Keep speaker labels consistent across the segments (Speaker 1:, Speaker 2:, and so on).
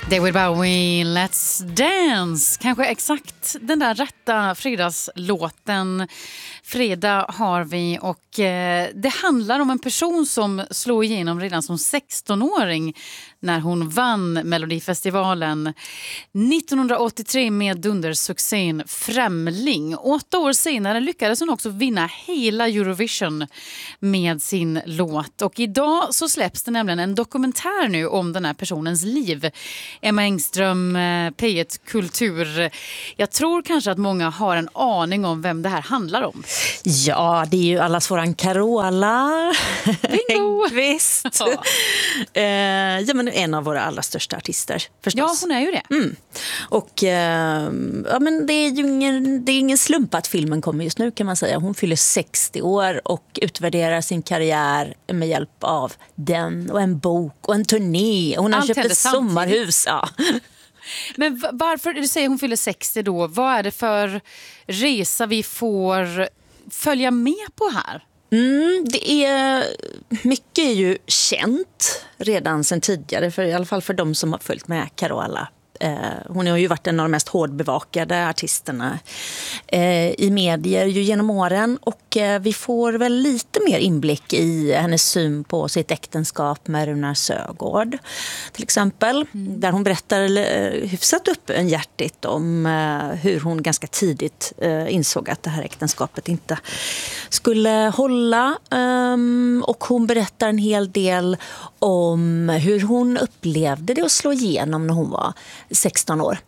Speaker 1: David Bowie, Let's Dance. Kanske exakt den där rätta fredagslåten. Fredag har vi och det handlar om en person som slog igenom redan som 16-åring när hon vann Melodifestivalen 1983 med dundersuccén Främling. 8 år senare lyckades hon också vinna hela Eurovision med sin låt. Och idag så släpps det nämligen en dokumentär nu om den här personens liv. Emma Engström, P1 Kultur. Jag tror kanske att många har en aning om vem det här handlar om.
Speaker 2: Ja, det är ju allas våran Carola Häggkvist. Ja, men en av våra allra största artister, förstås.
Speaker 1: Ja, hon är ju det.
Speaker 2: Och ja, men det är ju ingen slump att filmen kommer just nu, kan man säga. Hon fyller 60 år och utvärderar sin karriär med hjälp av den och en bok och en turné. Hon har köpt ett sommarhus. Ja.
Speaker 1: Men varför, du säger hon fyller 60 då, vad är det för resa vi får följa med på här?
Speaker 2: Det är mycket är ju känt redan sedan tidigare, för i alla fall för de som har följt med Carola. Hon har ju varit en av de mest hårdbevakade artisterna i medier ju genom åren, och vi får väl lite mer inblick i hennes syn på sitt äktenskap med Runar Sögaard till exempel, där hon berättar hyfsat upp en hjärtigt om hur hon ganska tidigt insåg att det här äktenskapet inte skulle hålla, och hon berättar en hel del om hur hon upplevde det att slå igenom när hon var 16 år.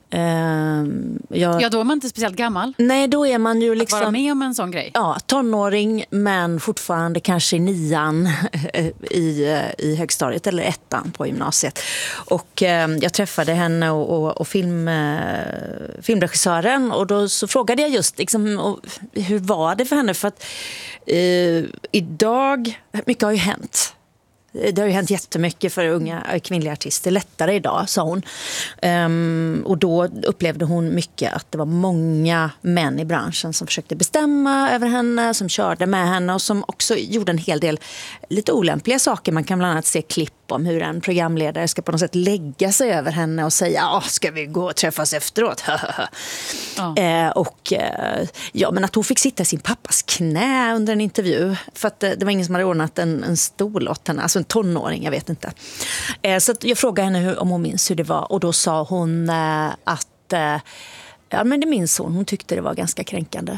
Speaker 1: Ja, då är man inte speciellt gammal.
Speaker 2: Nej, då är man ju liksom...
Speaker 1: Att vara med om en sån grej.
Speaker 2: Ja, tonåring, men fortfarande kanske i 9:an i högstadiet eller 1:an på gymnasiet. Och jag träffade henne och filmregissören, och då så frågade jag just liksom, hur var det för henne? För att idag, mycket har ju hänt. Det har ju hänt jättemycket för unga kvinnliga artister. Lättare idag, sa hon. Och då upplevde hon mycket att det var många män i branschen som försökte bestämma över henne, som körde med henne och som också gjorde en hel del lite olämpliga saker. Man kan bland annat se klipp om hur en programledare ska på något sätt lägga sig över henne och säga, ska vi gå och träffas efteråt? Ja, men att hon fick sitta i sin pappas knä under en intervju, för att det var ingen som hade ordnat en stol åt henne, alltså en tonåring, jag vet inte. Så att jag frågade henne om hon minns hur det var, och då sa hon att ja, men det minns hon tyckte det var ganska kränkande.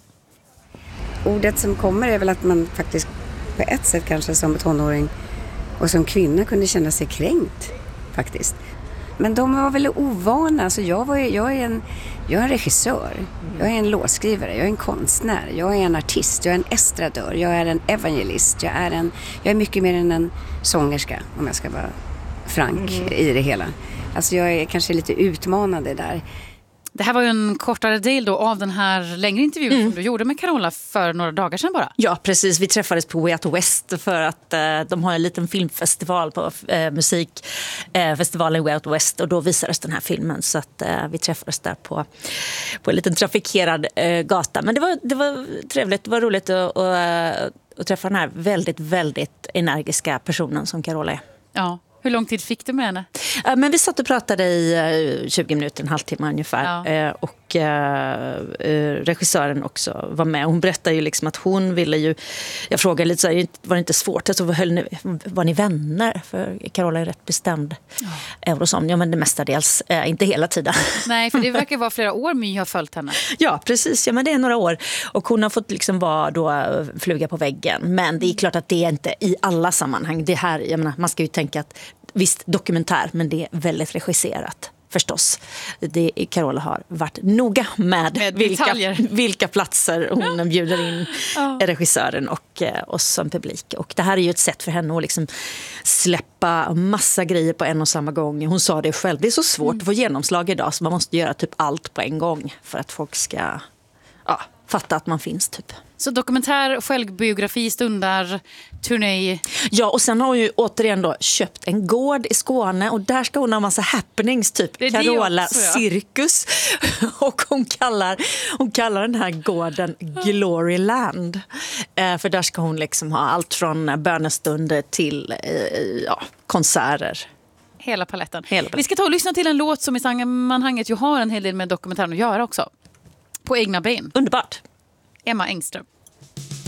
Speaker 3: Ordet som kommer är väl att man faktiskt på ett sätt kanske som tonåring och som kvinna kunde känna sig kränkt faktiskt. Men de var väl ovana. Alltså jag är en regissör, jag är en låtskrivare, jag är en konstnär, jag är en artist, jag är en estradör, jag är en evangelist, jag är mycket mer än en sångerska, om jag ska vara frank i det hela. Alltså jag är kanske lite utmanande där.
Speaker 1: Det här var ju en kortare del då av den här längre intervjun som du gjorde med Carola för några dagar sedan bara.
Speaker 2: Ja, precis. Vi träffades på Way Out West för att de har en liten filmfestival på musikfestivalen Way Out West, och då visades den här filmen, så att vi träffades där på en liten trafikerad gata. Men det var trevligt, det var roligt att träffa den här väldigt, väldigt energiska personen som Carola är.
Speaker 1: Ja. Hur lång tid fick du med henne?
Speaker 2: Men vi satt och pratade i 20 minuter, en halvtimme ungefär. Ja. Och regissören också var med. Hon berättade ju liksom att hon ville ju... Jag frågade lite så här, var det inte svårt? Alltså, var ni vänner? För Carola är rätt bestämd. Ja, men det mestadels. Inte hela tiden.
Speaker 1: Nej, för det verkar vara flera år My har följt henne.
Speaker 2: Ja, precis. Ja, men det är några år. Och hon har fått liksom vara då fluga på väggen. Men det är klart att det är inte i alla sammanhang. Det här, jag menar, man ska ju tänka att visst, dokumentär, men det är väldigt regisserat. Förstås. Carola har varit noga med vilka platser hon bjuder in regissören och oss som publik. Och det här är ju ett sätt för henne att liksom släppa massa grejer på en och samma gång. Hon sa det själv, det är så svårt att få genomslag idag, så man måste göra typ allt på en gång för att folk ska fatta att man finns typ.
Speaker 1: Så dokumentär, självbiografi, stundar, turné.
Speaker 2: Ja, och sen har hon ju återigen då köpt en gård i Skåne, och där ska hon ha massa happenings, typ Carola Cirkus. Och hon kallar den här gården Gloryland. För där ska hon liksom ha allt från bönestunder till konserter.
Speaker 1: Hela paletten. Vi ska ta och lyssna till en låt som i sammanhanget ju har en hel del med dokumentären att göra också. På egna ben.
Speaker 2: Underbart.
Speaker 1: Emma Engström.